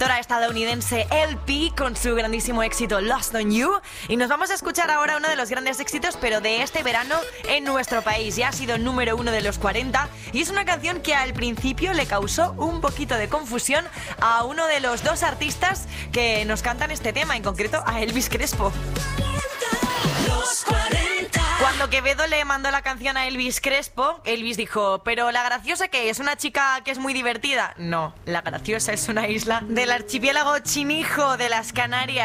Estadounidense LP con su grandísimo éxito Lost on You, y nos vamos a escuchar ahora uno de los grandes éxitos pero de este verano en nuestro país. Ya ha sido número 1 de los 40 y es una canción que al principio le causó un poquito de confusión a uno de los dos artistas que nos cantan este tema, en concreto a Elvis Crespo. Los 40. Cuando Quevedo le mandó la canción a Elvis Crespo, Elvis dijo: ¿pero la graciosa qué es? ¿Una chica que es muy divertida? No, la graciosa es una isla del archipiélago Chinijo de las Canarias.